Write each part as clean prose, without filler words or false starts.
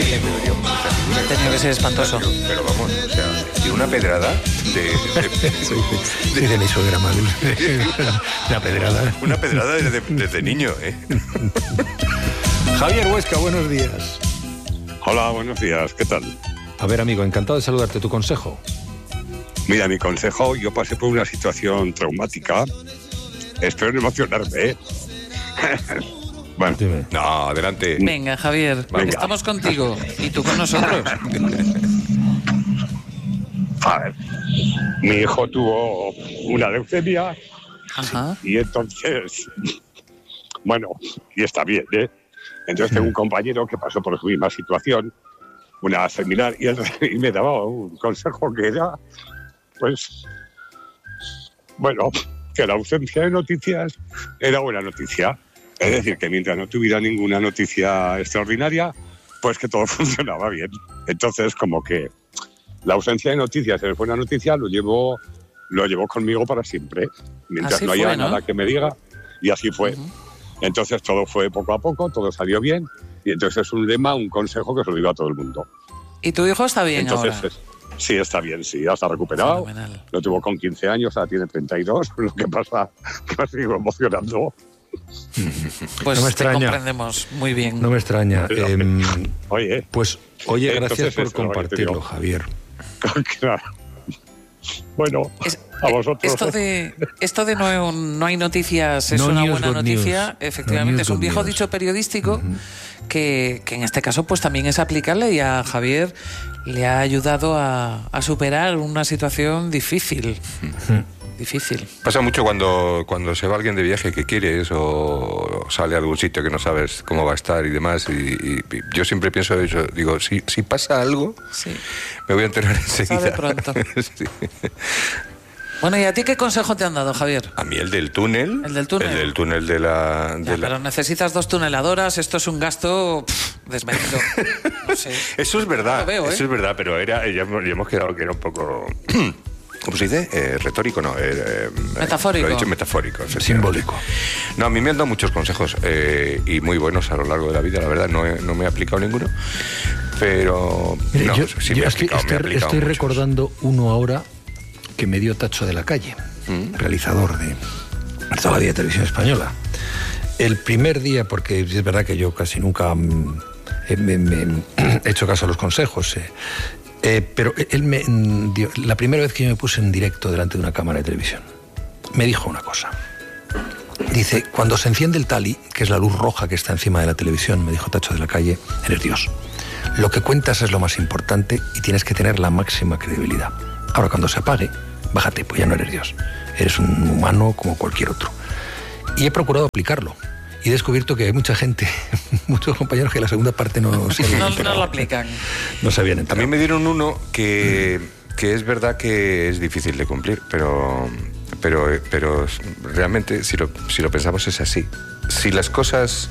terrible. Ha tenido que ser espantoso. Pero vamos, o sea, y una pedrada de mi suegra, una pedrada. Una pedrada desde niño, ¿eh? Javier Huesca, buenos días. Hola, buenos días, ¿qué tal? A ver, amigo, encantado de saludarte. ¿Tu consejo? Mira, mi consejo, yo pasé por una situación traumática. Espero no emocionarme, ¿eh? Bueno, dime. No, adelante. Venga, Javier, Venga. estamos contigo. Y tú con nosotros. A ver, mi hijo tuvo una leucemia Ajá. y entonces, bueno, y está bien, ¿eh? Entonces tengo un compañero que pasó por su misma situación, una similar, y me daba un consejo que era, pues, bueno, que la ausencia de noticias era buena noticia. Es decir, que mientras no tuviera ninguna noticia extraordinaria, pues que todo funcionaba bien. Entonces, como que la ausencia de noticias es buena noticia, lo llevo conmigo para siempre. Mientras Así no haya fue, ¿no? nada que me diga, y así fue. Entonces todo fue poco a poco, todo salió bien, y entonces es un lema, un consejo que se lo digo a todo el mundo. ¿Y tu hijo está bien Entonces, ahora? sí, está bien, sí, ya está recuperado. Fenomenal. Lo tuvo con 15 años, ahora tiene 32, lo que pasa que me sigo emocionando. Pues No me te extraña. comprendemos muy bien. No me extraña. Oye, Pues, oye, gracias Entonces, por eso es lo que te compartirlo, digo. Javier. claro. Bueno, a vosotros. Esto de no hay noticias es No una news, buena good noticia, news. efectivamente, No news, es un good viejo news. dicho periodístico que en este caso pues también es aplicable, y a Javier le ha ayudado a superar una situación difícil. Difícil. Pasa mucho cuando se va alguien de viaje que quieres o sale a algún sitio que no sabes cómo va a estar y demás. Y yo siempre pienso eso. Digo, si pasa algo, Sí. me voy a enterar enseguida. Sabe pronto. Sí. Bueno, ¿y a ti qué consejo te han dado, Javier? A mí el del túnel. El del túnel. El del túnel de la... Ya, pero necesitas 2 tuneladoras, esto es un gasto desmedido. No sé. Eso es verdad, Lo veo, ¿eh? eso es verdad, pero ya hemos quedado que era un poco... ¿Cómo se dice? Retórico, no. Metafórico. Lo he dicho metafórico. efectivamente. Simbólico. No, a mí me han dado muchos consejos y muy buenos a lo largo de la vida, la verdad. No me he aplicado ninguno, pero... Mire, no, yo sí me he aplicado estoy muchos. recordando uno ahora que me dio Tacho de la Calle, realizador de toda la vida de Televisión Española. El primer día, porque es verdad que yo casi nunca me he hecho caso a los consejos, pero él me dio, la primera vez que yo me puse en directo delante de una cámara de televisión, me dijo una cosa. Dice, cuando se enciende el tali, que es la luz roja que está encima de la televisión, me dijo Tacho de la Calle, eres Dios. Lo que cuentas es lo más importante y tienes que tener la máxima credibilidad. Ahora, cuando se apague, bájate, pues ya no eres Dios. Eres un humano como cualquier otro. Y he procurado aplicarlo. Y he descubierto que hay mucha gente, muchos compañeros que la segunda parte no se habían No enterado. lo aplican. No se habían A enterado. mí me dieron uno que es verdad que es difícil de cumplir, pero realmente, si lo pensamos, es así. Si las cosas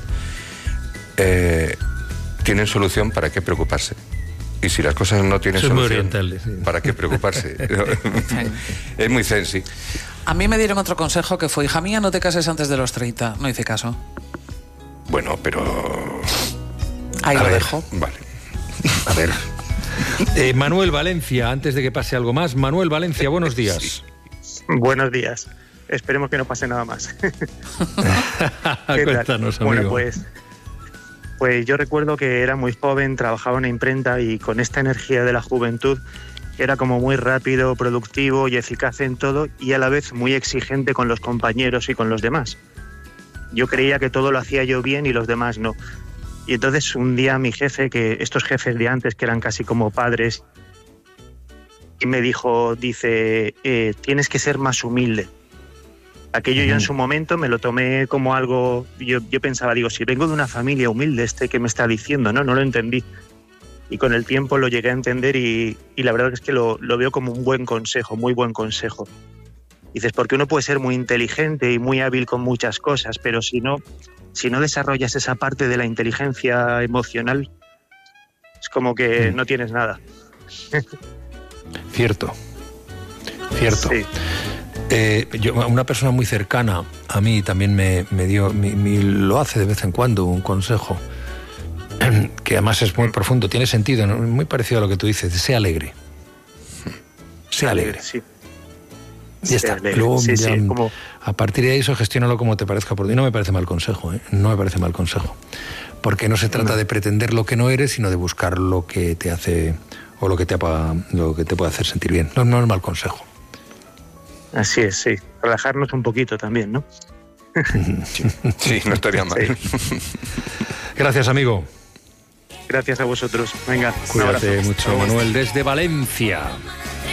tienen solución, ¿para qué preocuparse? Y si las cosas no tienen Eso es muy solución, oriental, sí. ¿para qué preocuparse? Es muy zen, sí. A mí me dieron otro consejo que fue, hija mía, no te cases antes de los 30. No hice caso. Bueno, pero... Ahí A lo ver. dejo. Vale. A ver. Manuel Valencia, antes de que pase algo más. Manuel Valencia, buenos días. Buenos días. Esperemos que no pase nada más. ¿Qué tal? Cuéntanos, amigo. Bueno, pues yo recuerdo que era muy joven, trabajaba en una imprenta y con esta energía de la juventud era como muy rápido, productivo y eficaz en todo y a la vez muy exigente con los compañeros y con los demás. Yo creía que todo lo hacía yo bien y los demás no. Y entonces un día mi jefe, que estos jefes de antes que eran casi como padres, y me dijo, tienes que ser más humilde. Aquello yo en su momento me lo tomé como algo, yo pensaba, digo, si vengo de una familia humilde, ¿qué me está diciendo? No lo entendí. Y con el tiempo lo llegué a entender y la verdad es que lo veo como un buen consejo, muy buen consejo. Dices, porque uno puede ser muy inteligente y muy hábil con muchas cosas, pero si no desarrollas esa parte de la inteligencia emocional, es como que no tienes nada. Cierto. Sí. Una persona muy cercana a mí también me dio, lo hace de vez en cuando, un consejo, que que además es muy profundo, tiene sentido, ¿no? Muy parecido a lo que tú dices, sea alegre. Sea alegre. Sí. Ya está. Alegre. Luego, Sí, ya, sí, como... a partir de eso, gestiónalo como te parezca por ti. No me parece mal consejo, ¿eh? No me parece mal consejo. Porque no se trata de pretender lo que no eres, sino de buscar lo que te hace o lo que te puede hacer sentir bien. No es mal consejo. Así es, sí. Relajarnos un poquito también, ¿no? Sí, no estaría mal. Sí. Gracias, amigo. Gracias a vosotros. Venga, Cuídate un abrazo. mucho, Manuel, desde Valencia.